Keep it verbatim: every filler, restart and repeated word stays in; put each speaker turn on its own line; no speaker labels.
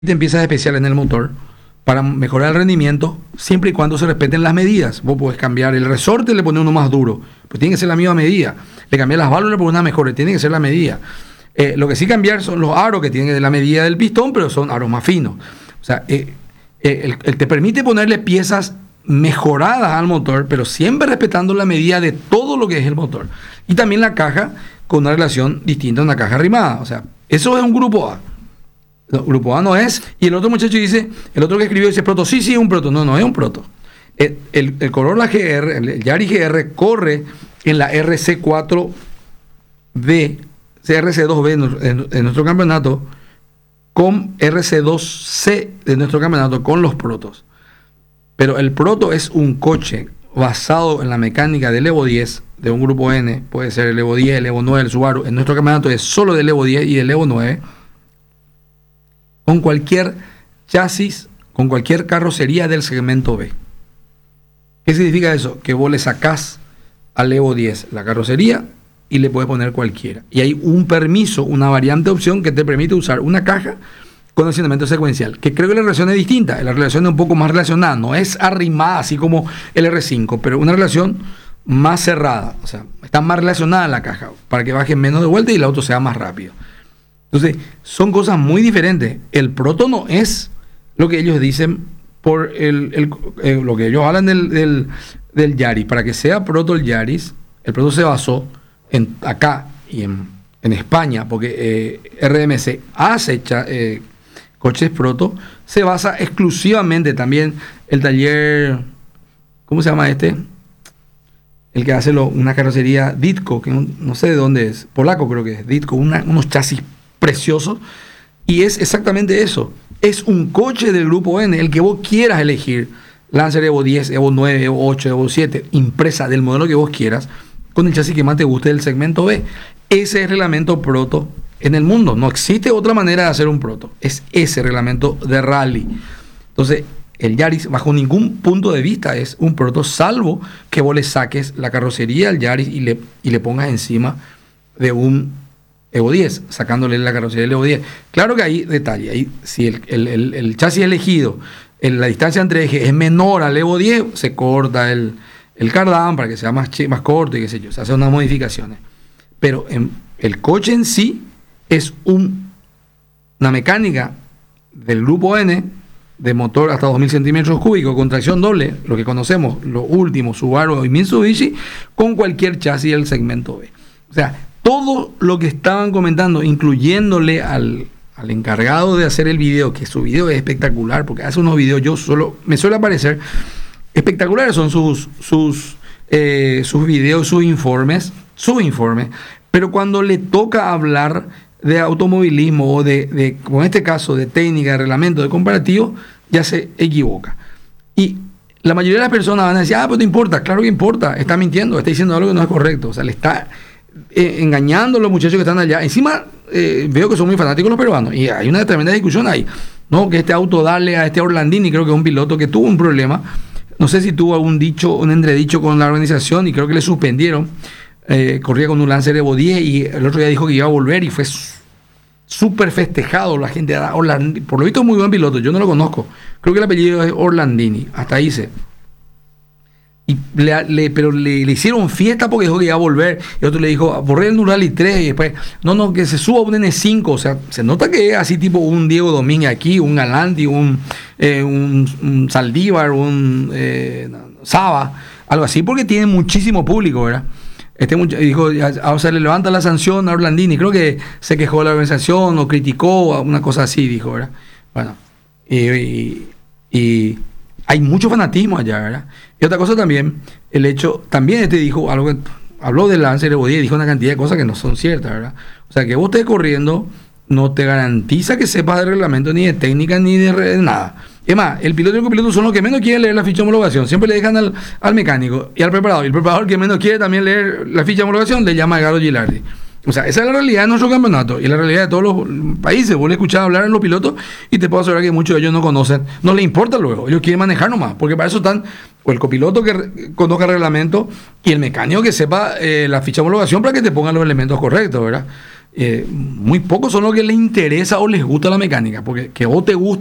piezas especiales en el motor para mejorar el rendimiento, siempre y cuando se respeten las medidas. Vos podés cambiar el resorte, le pones uno más duro, pues tiene que ser la misma medida. Le cambias las válvulas, le pones una mejor, tiene que ser la medida. Eh, lo que sí cambiar son los aros, que tienen la medida del pistón, pero son aros más finos. O sea, eh, eh, el, el te permite ponerle piezas mejoradas al motor, pero siempre respetando la medida de todo lo que es el motor. Y también la caja con una relación distinta a una caja arrimada. O sea, eso es un grupo A. No, grupo A no es. Y el otro muchacho dice, el otro que escribió dice proto, sí, sí, es un proto. No, no es un proto. El, el, el Corolla G R, el Yaris G R corre en la R C cuatro B, R C dos B en, en nuestro campeonato, con R C dos C de nuestro campeonato con los protos. Pero el proto es un coche basado en la mecánica del Evo diez, de un grupo N, puede ser el Evo diez, el Evo nueve, el Subaru. En nuestro campeonato es solo del Evo diez y del Evo nueve. Con cualquier chasis, con cualquier carrocería del segmento B. ¿Qué significa eso? Que vos le sacás al Evo diez la carrocería y le puedes poner cualquiera. Y hay un permiso, una variante de opción que te permite usar una caja con accionamiento secuencial, que creo que la relación es distinta. La relación es un poco más relacionada, no es arrimada así como el R cinco, pero una relación más cerrada. O sea, está más relacionada la caja para que baje menos de vuelta y el auto sea más rápido. Entonces, son cosas muy diferentes. El proto no es lo que ellos dicen por el, el, eh, lo que ellos hablan del, del, del Yaris. Para que sea proto el Yaris, el proto se basó en, acá y en, en España, porque eh, R M C hace cha, eh, coches proto, se basa exclusivamente también el taller, ¿cómo se llama este? El que hace lo, una carrocería Ditko, que no, no sé de dónde es, polaco creo que es, Ditko, una, unos chasis precioso, y es exactamente eso. Es un coche del grupo N, el que vos quieras elegir, Lancer Evo diez, Evo nueve, Evo ocho, Evo siete, impresa del modelo que vos quieras, con el chasis que más te guste del segmento B. Ese es el reglamento proto en el mundo. No existe otra manera de hacer un proto. Es ese reglamento de rally. Entonces, el Yaris, bajo ningún punto de vista, es un proto, salvo que vos le saques la carrocería al Yaris y le, y le pongas encima de un Evo diez, sacándole la carrocería del Evo diez. Claro que hay detalle. Ahí, si el, el, el, el chasis elegido, en la distancia entre ejes es menor al Evo diez, se corta el, el cardán para que sea más, más corto y qué sé yo. Se hacen unas modificaciones. Pero en, el coche en sí es un, una mecánica del grupo N, de motor hasta dos mil centímetros cúbicos, con tracción doble, lo que conocemos, lo último, Subaru y Mitsubishi, con cualquier chasis del segmento B. O sea, todo lo que estaban comentando, incluyéndole al, al encargado de hacer el video, que su video es espectacular, porque hace unos videos, yo solo, me suele aparecer, espectaculares son sus, sus, eh, sus videos, sus informes, sus informes, pero cuando le toca hablar de automovilismo o de, de, como en este caso, de técnica, de reglamento, de comparativo, ya se equivoca. Y la mayoría de las personas van a decir, ah, pues no importa, claro que importa, está mintiendo, está diciendo algo que no es correcto, o sea, le está eh, engañando a los muchachos que están allá. Encima, eh, veo que son muy fanáticos los peruanos, y hay una tremenda discusión ahí, ¿no? Que este auto darle a este Orlandini, creo que es un piloto que tuvo un problema, no sé si tuvo algún dicho, un entredicho con la organización, y creo que le suspendieron. Eh, corría con un Lancer Evo diez y el otro día dijo que iba a volver y fue súper festejado la gente. Orlandini, por lo visto es muy buen piloto, yo no lo conozco, creo que el apellido es Orlandini, hasta ahí sé. Y le, le, pero le, le hicieron fiesta porque dijo que iba a volver, y otro le dijo, borré el Nurali tres, y después, no, no, que se suba un N cinco, o sea, se nota que es así tipo un Diego Domínguez aquí, un Galanti, un, eh, un, un Saldívar, un eh, Saba, algo así, porque tiene muchísimo público, ¿verdad? Este dijo, o sea, le levanta la sanción a Orlandini, creo que se quejó de la organización o criticó, una cosa así, dijo, ¿verdad? Bueno, y, y, y hay mucho fanatismo allá, ¿verdad? Y otra cosa también, el hecho, también este dijo algo que habló del Lancer Evo diez, dijo una cantidad de cosas que no son ciertas, ¿verdad? O sea, que vos estés corriendo no te garantiza que sepas de reglamento, ni de técnica, ni de, de nada. Es más, el piloto y el copiloto son los que menos quieren leer la ficha de homologación. Siempre le dejan al, al mecánico y al preparador. Y el preparador que menos quiere también leer la ficha de homologación le llama a Edgardo Gilardi. O sea, esa es la realidad de nuestro campeonato y la realidad de todos los países. Vos le escuchás hablar a los pilotos y te puedo asegurar que muchos de ellos no conocen. No les importa luego. Ellos quieren manejar nomás. Porque para eso están o el copiloto que conozca el reglamento y el mecánico que sepa eh, la ficha de homologación para que te pongan los elementos correctos, ¿verdad? eh, muy pocos son los que les interesa o les gusta la mecánica, porque que vos te guste